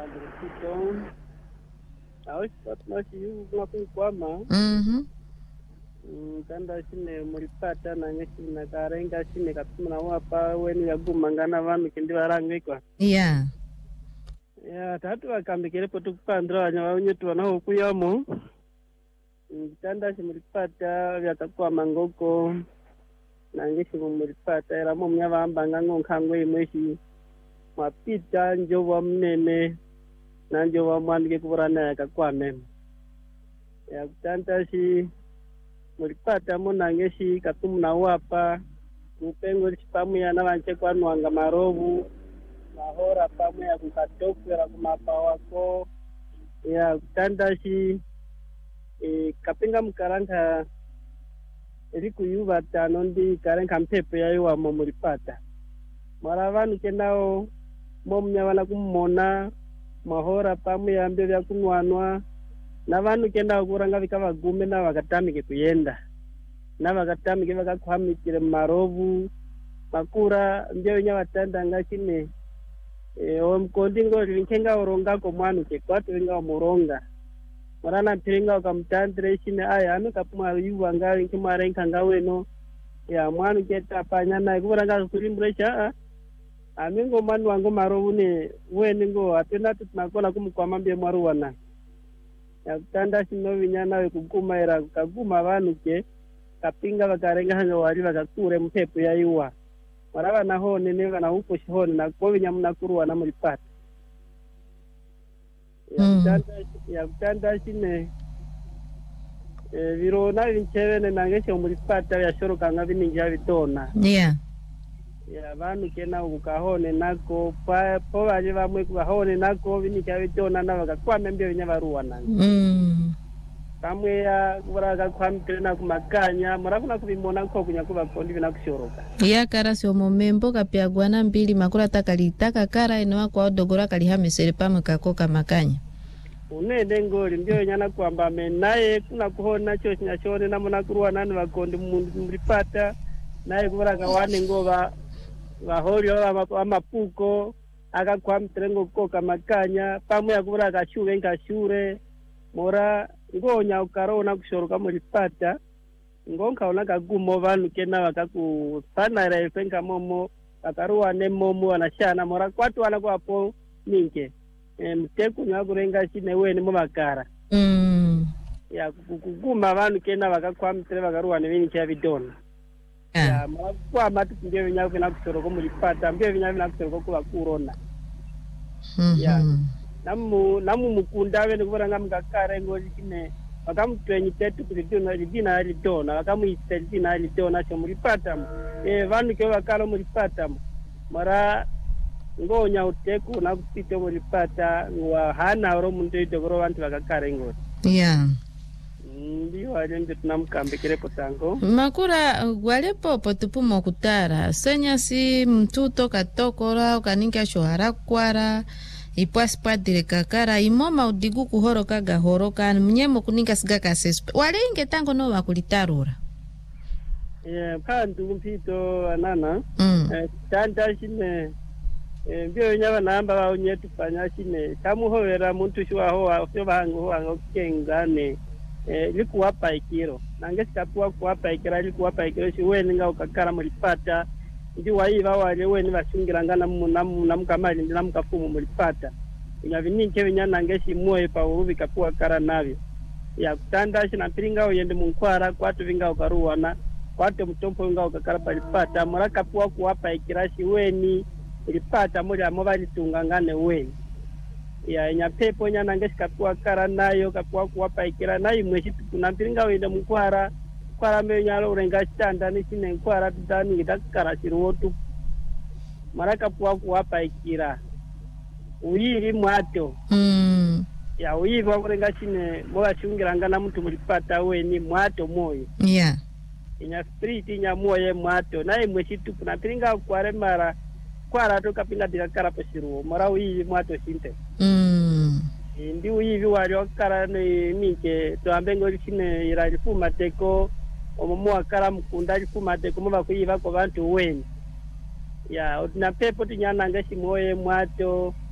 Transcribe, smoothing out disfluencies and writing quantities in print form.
Kito. Awesat masih ngapun kuama. Kanda sine mulipata na ngesi na karenga sine katuma wapa weni yagumangana vanu kindi barangwe kwa. Yeah. Ya tatu akambikire potukupandra wanyawanyetu wanao kuyamo. Kanda simulipata vyatakuwa mangoko. Na ngesi mulipata era mo mnyavamba nkangwe mweshi. Mapita njowa mnene. Na njowa mwanike kuburana yakakwame. Ya kutanta si mulipata muna ngesi katumuna wapa upengo chipamu ya navanche kwa nuanga marovu mahora pamu ya kukatokera kumapa wako ya kutandashi kapinga mkaranga iliku yuva tano ndi karenga mpepo ya yuwa mulipata maravanu kenao momnya wana kumona mahora pamu ya mbe vya kunwanwa na vanhu kenda kuranga vikava gume na vakatamike kuyenda na vakatamike vakakwamikire marovu makura ndio nya vatanda ngachine omkondi ngori vinkenga oronga ko mwana ke kwatu vinga moronga marana tiringa ukamtandre chine aya amekapuma yuwa ngali kimarenka ngaweno ya mwana ke tapanya na kuranga kulimbresha amingo manu wango marovu ne weningo atenda tunakola kumkwama mbe maruwana ya kutanda sino vinyana we kuguma era kaguma vanu ke kapinga vakarenga hanga wali vakakure mpepo ya iwa marava naho nene vana huko shihoni na kovinya mnakuruwa na mulipata ya kutanda sine virona vinchevene nangeshe mulipata ya shoro kanga vininja vitona Yeah. ya vanu kena ukahone nako po vali vamwe kuvahone nako vinika vitona na vakakwame mbio vinya varuwa nanga kamwe ya kuvaraga kwamikire na kumakanya murakuna kuvimona ko kunya kuva kondi vina kushoroka Ya karasi omomembo kapiagwana mbili makura takalitaka kara eno wako odogora kalihamisere pamwe kakoka makanya unende ngoli ndio nyana kwamba menaye kuna kuhona cho nyachone na muna kuruwa nani vakondi mulipata naye kuvaraga wane ngova vaholyo amapuko akakwamikire ngokoka makanya pamwe ya kuvaraga shure nkashure mora ngonya ukarona kushoroka mulipata ngonkaona kagumo vanhu kena vakakusanara ifenga momo vakaruwa nemomo vanashana mora kwatu wana kwapo ninke mteku nyakurenga chine weni muvakara ya kuguma vanhu kena vakakwamitsire vakaruwa nevinikya vidona ya mora kwamati kunge vinyakuvina kushoroka mulipata mbio vinyavina kushoroka kuvakurona ya namu mukunda vene kuvaranga mukakare ngoti chine vakamutwenyi tetu kuti lidina alitona vakamuisa lidina alitona cho mulipatamo vanhu ke vakalo mulipatamo mara ngonya uteku nakupite mulipata wahana oro mundoite kuro vantu vakakare ngoti ndiyo alende tunamukambikirepo tango makura walepopo tupumo kutara senya si mtuto katokora ukaninga shohara kwara ipwaspadire kakara imoma udigu kuhoroka gahoroka mnyemo kuninga siga kasespe wale inge tango no wakulitarura kandu mpito anana tanda shine mbio nyaba namba wa unyetu panya shine tamuhovera muntu shwaho afyo bango wango kengane likuwapa ikiro nangesi kapua kuwapa ikira likuwapa ikiro shiweni nga ukakara mulipata ndi waiva wale weni vashungirangana namukamali ndi namukafumu mulipata inyavininke vinyana ngesi muwe pa uruvi kapua kara navyo ya kutanda shina piringa uyende munkwara kwatu vinga ukaruwana kwatu mtompo vinga ukakara palipata mora kapua kuwapa ikirashi weni ulipata muli amova litungangane weni ya inyapepo nyana ngesi kapua kara nayo kapua kuwapa ikira nayo mweshi tukuna piringa uyende munkwara kwara mbe nyalo urenga chanda ni chine kwara tutani ngitakara chirotu maraka puwa kuwapa ikira uyiri mwato ya uyiri wakurenga chine moga chungiranga na mtu mulipata weni mwato moyo inya spirit inya moye mwato naye mwechitu kuna piringa kware mara kwara to kapinga tikakara poshiruo mara uyiri mwato shinte ndi uyiri wali wakara ni minke tuambengo chine iralifuma teko omumu wakara mukunda alifumate kumuva kuyiva ko vantu weni ya na pepo tinyana ngesi moye mwato